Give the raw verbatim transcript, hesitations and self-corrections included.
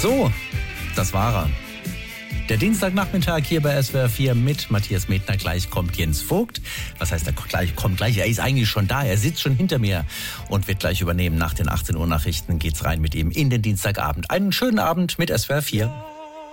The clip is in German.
So, das war er. Der Dienstagnachmittag hier bei S W R vier mit Matthias Medtner. Gleich kommt Jens Vogt. Was heißt, er gleich, kommt gleich? Er ist eigentlich schon da. Er sitzt schon hinter mir und wird gleich übernehmen. Nach den achtzehn Uhr Nachrichten geht's rein mit ihm in den Dienstagabend. Einen schönen Abend mit S W R vier.